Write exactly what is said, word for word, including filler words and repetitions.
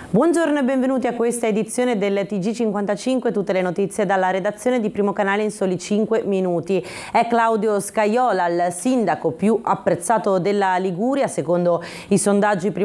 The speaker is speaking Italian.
Buongiorno e benvenuti a questa edizione del T G cinquantacinque, tutte le notizie dalla redazione di Primo Canale in soli cinque minuti. È Claudio Scajola, il sindaco più apprezzato della Liguria, secondo i sondaggi